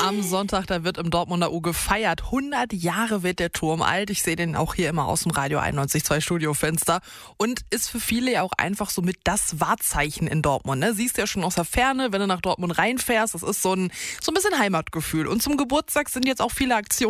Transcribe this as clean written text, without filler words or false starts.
Am Sonntag, da wird im Dortmunder U gefeiert. 100 Jahre wird der Turm alt. Ich sehe den auch hier immer aus dem Radio 91.2 Studiofenster. Und ist für viele ja auch einfach so mit das Wahrzeichen in Dortmund. Ne? Siehst ja schon aus der Ferne, wenn du nach Dortmund reinfährst. Das ist so ein bisschen Heimatgefühl. Und zum Geburtstag sind jetzt auch viele Aktionen